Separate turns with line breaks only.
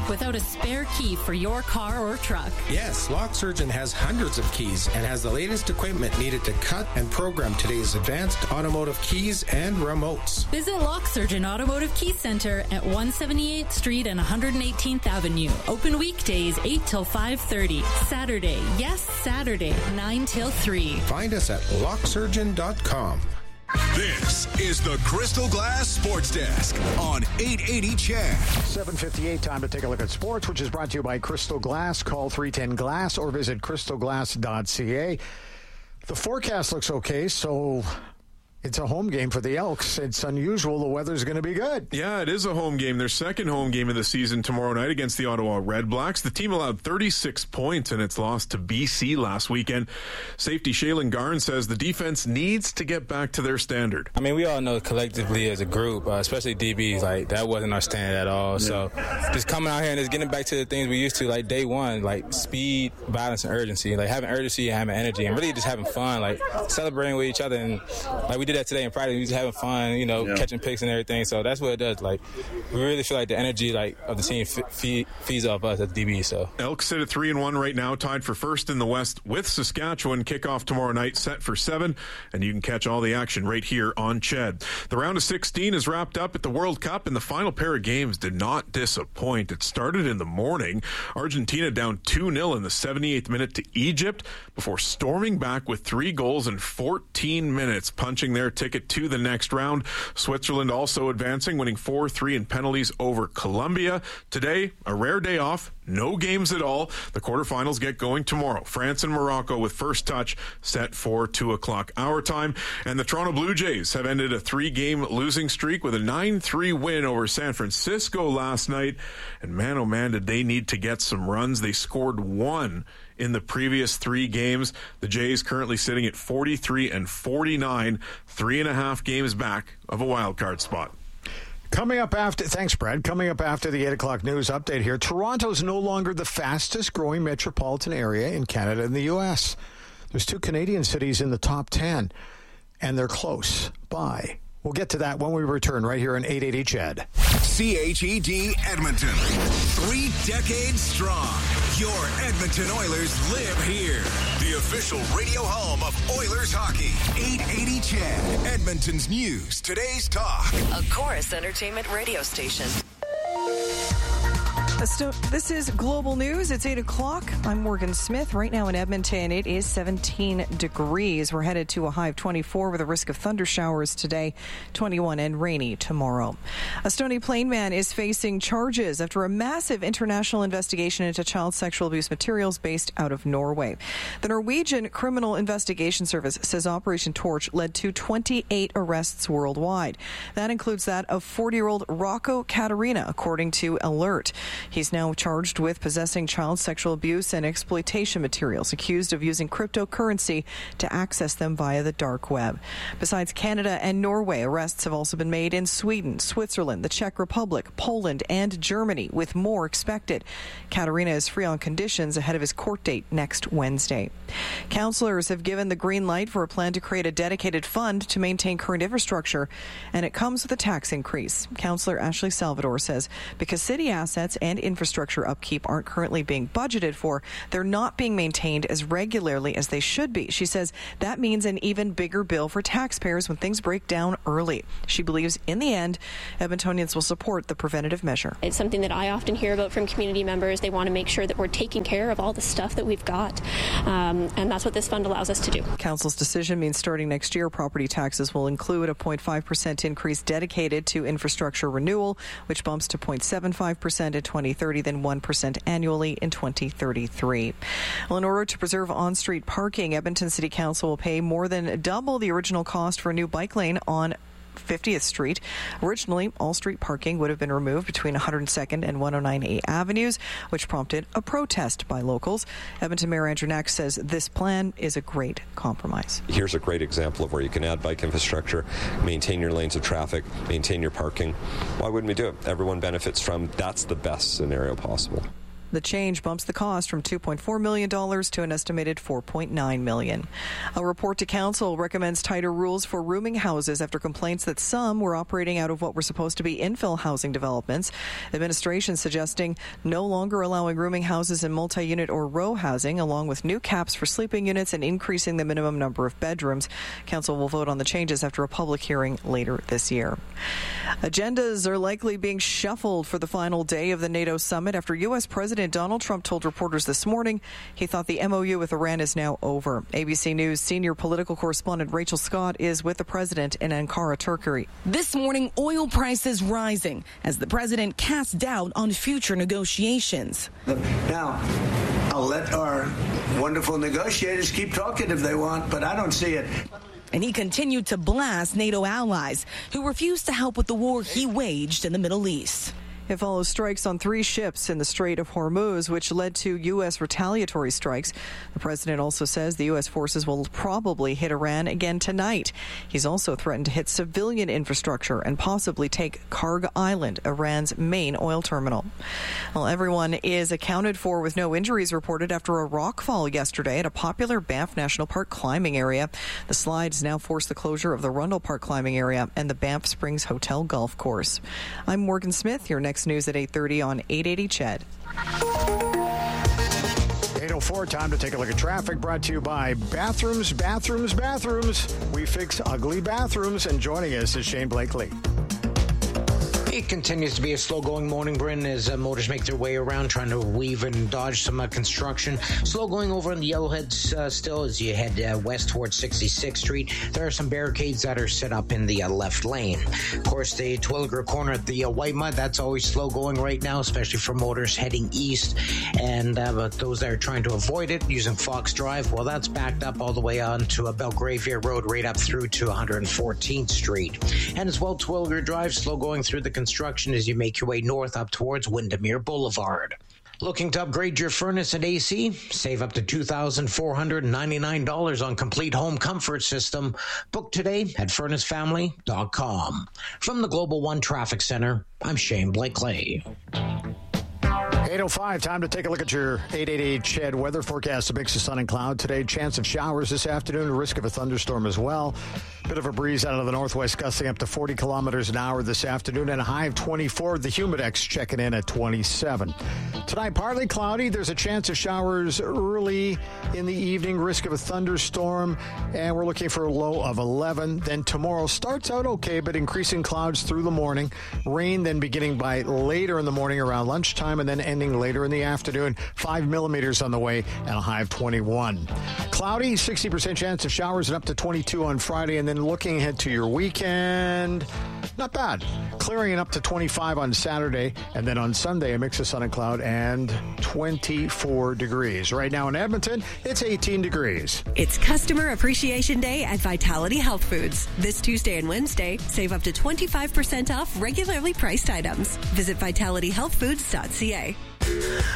without a spare key for your car or truck.
Yes, Lock Surgeon has hundreds of keys and has the latest equipment needed to cut and program today's advanced automotive keys and remotes.
Visit Lock Surgeon Automotive Key Center at 178th Street and 118th Avenue. Open weekdays 8 till 5:30. Saturday, yes, Saturday, 9 till 3.
Find us at locksurgeon.com.
This is the Crystal Glass Sports Desk on 880 CHED.
7:58, time to take a look at sports, which is brought to you by Crystal Glass. Call 310-GLASS or visit crystalglass.ca. The forecast looks okay, so it's a home game for the Elks. It's unusual. The weather's going to be good.
Yeah, it is a home game. Their second home game of the season tomorrow night against the Ottawa Redblacks. The team allowed 36 points in its loss to BC last weekend. Safety Shaylin Garn says the defense needs to get back to their standard.
I mean, we all know collectively as a group, especially DBs, like that wasn't our standard at all. So just coming out here and just getting back to the things we used to, like day one, like speed, violence, and urgency. Like having urgency and having energy and really just having fun, like celebrating with each other. And like we did that today in Friday. We was having fun, catching picks and everything. So that's what it does. Like we really feel like the energy of the team feeds off us at DB. So
Elks sit at 3-1 right now, tied for first in the West with Saskatchewan. Kickoff tomorrow night, set for 7, and you can catch all the action right here on CHED. The round of 16 is wrapped up at the World Cup, and the final pair of games did not disappoint. It started in the morning. Argentina down 2-0 in the 78th minute to Egypt before storming back with 3 goals in 14 minutes, punching their ticket to the next round. Switzerland also advancing, winning 4-3 in penalties over Colombia. Today, a rare day off. No games at all. The quarterfinals get going tomorrow. France and Morocco with first touch set for 2 o'clock our time. And the Toronto Blue Jays have ended a 3-game losing streak with a 9-3 win over San Francisco last night. And man, oh man, did they need to get some runs. They scored 1 in the previous 3 games. The Jays currently sitting at 43-49, 3.5 games back of a wild card spot.
Coming up after, thanks, Brad. Coming up after the 8 o'clock news update here, Toronto's no longer the fastest growing metropolitan area in Canada and the U.S. There's 2 Canadian cities in the top 10, and they're close by. We'll get to that when we return right here on 880 CHED.
CHED Edmonton. 3 decades strong. Your Edmonton Oilers live here. The official radio home of Oilers hockey. 880 CHED. Edmonton's news. Today's talk.
A Chorus Entertainment radio station.
This is Global News. It's 8 o'clock. I'm Morgan Smith. Right now in Edmonton, it is 17 degrees. We're headed to a high of 24 with a risk of thunder showers today, 21 and rainy tomorrow. A Stony Plain man is facing charges after a massive international investigation into child sexual abuse materials based out of Norway. The Norwegian Criminal Investigation Service says Operation Torch led to 28 arrests worldwide. That includes that of 40-year-old Rocco Katarina, according to Alert. He's now charged with possessing child sexual abuse and exploitation materials, accused of using cryptocurrency to access them via the dark web. Besides Canada and Norway, arrests have also been made in Sweden, Switzerland, the Czech Republic, Poland, and Germany, with more expected. Katarina is free on conditions ahead of his court date next Wednesday. Councillors have given the green light for a plan to create a dedicated fund to maintain current infrastructure, and it comes with a tax increase. Councillor Ashley Salvador says because city assets and infrastructure upkeep aren't currently being budgeted for, they're not being maintained as regularly as they should be. She says that means an even bigger bill for taxpayers when things break down early. She believes in the end, Edmontonians will support the preventative measure.
It's something that I often hear about from community members. They want to make sure that we're taking care of all the stuff that we've got, and that's what this fund allows us to do. Council's decision means starting next year, property taxes will include a 0.5% increase dedicated to infrastructure renewal, which bumps to 0.75% in 2030, then 1% annually in 2033. Well, in order to preserve on-street parking, Edmonton City Council will pay more than double the original cost for a new bike lane on 50th Street. Originally, all street parking would have been removed between 102nd and 109A Avenues, which prompted a protest by locals. Edmonton Mayor Andrew Knack says this plan is a great compromise.
Here's a great example of where you can add bike infrastructure, maintain your lanes of traffic, maintain your parking. Why wouldn't we do it? Everyone benefits from. That's the best scenario possible.
The change bumps the cost from $2.4 million to an estimated $4.9 million. A report to council recommends tighter rules for rooming houses after complaints that some were operating out of what were supposed to be infill housing developments. Administration suggesting no longer allowing rooming houses in multi-unit or row housing, along with new caps for sleeping units and increasing the minimum number of bedrooms. Council will vote on the changes after a public hearing later this year. Agendas are likely being shuffled for the final day of the NATO summit after U.S. President Donald Trump told reporters this morning he thought the MOU with Iran is now over. ABC News senior political correspondent Rachel Scott is with the president in Ankara, Turkey.
This morning, oil prices rising as the president casts doubt on future negotiations.
Now, I'll let our wonderful negotiators keep talking if they want, but I don't see it.
And he continued to blast NATO allies who refused to help with the war he waged in the Middle East.
It follows strikes on 3 ships in the Strait of Hormuz, which led to U.S. retaliatory strikes. The president also says the U.S. forces will probably hit Iran again tonight. He's also threatened to hit civilian infrastructure and possibly take Karg Island, Iran's main oil terminal. Well, everyone is accounted for with no injuries reported after a rock fall yesterday at a popular Banff National Park climbing area. The slides now force the closure of the Rundle Park climbing area and the Banff Springs Hotel golf course. I'm Morgan Smith, your next news at 8:30 on 880 CHED.
8:04, time to take a look at traffic, brought to you by Bathrooms. We fix ugly bathrooms. And joining us is Shane Blakely.
It continues to be a slow-going morning, Bryn, as motors make their way around, trying to weave and dodge some construction. Slow going over on the Yellowheads still as you head west towards 66th Street. There are some barricades that are set up in the left lane. Of course, the Twilliger corner at the White Mud, that's always slow going right now, especially for motors heading east. And those that are trying to avoid it using Fox Drive, well, that's backed up all the way on to Belgravia Road, right up through to 114th Street. And as well, Twilliger Drive, slow going through the construction as you make your way north up towards Windermere Boulevard. Looking to upgrade your furnace and AC? Save up to $2,499 on complete home comfort system. Book today at furnacefamily.com. From the Global One Traffic Center, I'm Shane Blakely.
8:05, time to take a look at your 888 CHED weather forecast. A mix of sun and cloud today. Chance of showers this afternoon. Risk of a thunderstorm as well. Bit of a breeze out of the northwest, gusting up to 40 kilometers an hour this afternoon, and a high of 24. The Humidex checking in at 27. Tonight, partly cloudy. There's a chance of showers early in the evening. Risk of a thunderstorm, and we're looking for a low of 11. Then tomorrow starts out okay, but increasing clouds through the morning. Rain then beginning by later in the morning around lunchtime, and then ending later in the afternoon. 5 millimeters on the way, and a high of 21. Cloudy, 60% chance of showers, and up to 22 on Friday. And then looking ahead to your weekend, not bad. Clearing and up to 25 on Saturday. And then on Sunday, a mix of sun and cloud and 24 degrees. Right now in Edmonton, it's 18 degrees.
It's Customer Appreciation Day at Vitality Health Foods. This Tuesday and Wednesday, save up to 25% off regularly priced items. Visit vitalityhealthfoods.ca.